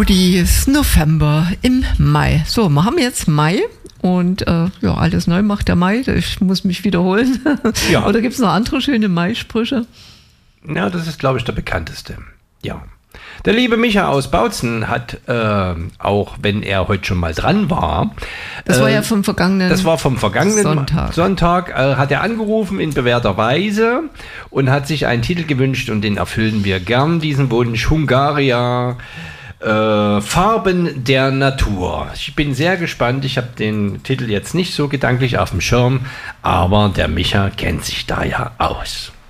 Die ist November im Mai. So, wir haben jetzt Mai und alles neu macht der Mai. Ich muss mich wiederholen. Ja. Oder gibt es noch andere schöne Mai-Sprüche? Ja, das ist, glaube ich, der bekannteste. Ja. Der liebe Micha aus Bautzen hat, auch wenn er heute schon mal dran war. Das war ja vom vergangenen Sonntag hat er angerufen in bewährter Weise und hat sich einen Titel gewünscht und den erfüllen wir gern, diesen Wunsch. Hungaria. Farben der Natur. Ich bin sehr gespannt. Ich habe den Titel jetzt nicht so gedanklich auf dem Schirm, aber der Micha kennt sich da ja aus.